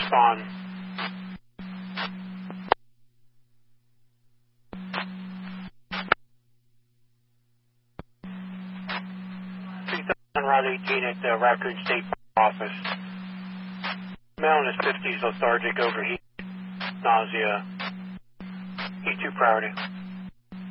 respond. On Route 18 at the Raccoon State office. Male in his 50s, lethargic, overheat, nausea, E2 priority.